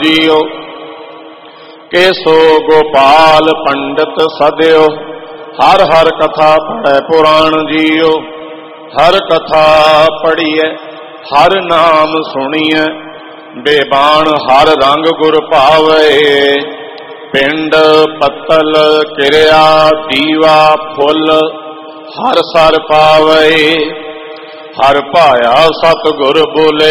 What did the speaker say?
JIO. केसो गोपाल पंडित सद्यो, हर हर कथा पढ़ै पुराण जियो। हर कथा पढ़िए हर नाम सुनिए, बेबान हर रंग गुर पावे। पिंड पत्तल किरिया दीवा फुल, हर सर पावे। हर पाया सतगुर बोले,